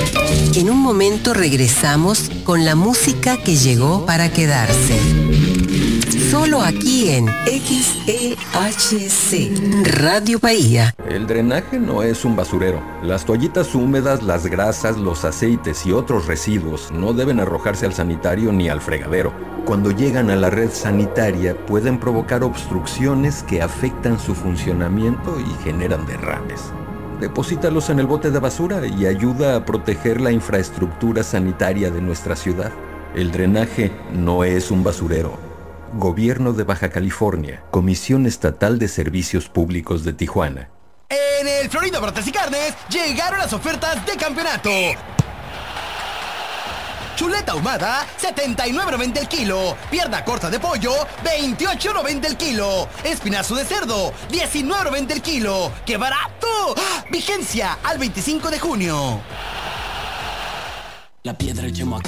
En un momento regresamos con la música que llegó para quedarse. Solo aquí en XEHC Radio Bahía. El drenaje no es un basurero. Las toallitas húmedas, las grasas, los aceites y otros residuos no deben arrojarse al sanitario ni al fregadero. Cuando llegan a la red sanitaria pueden provocar obstrucciones que afectan su funcionamiento y generan derrames. Deposítalos en el bote de basura y ayuda a proteger la infraestructura sanitaria de nuestra ciudad. El drenaje no es un basurero. Gobierno de Baja California, Comisión Estatal de Servicios Públicos de Tijuana. En el Florida Brotes y Carnes llegaron las ofertas de campeonato. Chuleta ahumada, $79.90 el kilo. Pierna corta de pollo, $28.90 el kilo. Espinazo de cerdo, $19.90 el kilo. ¡Qué barato! ¡Ah! Vigencia al 25 de junio. La piedra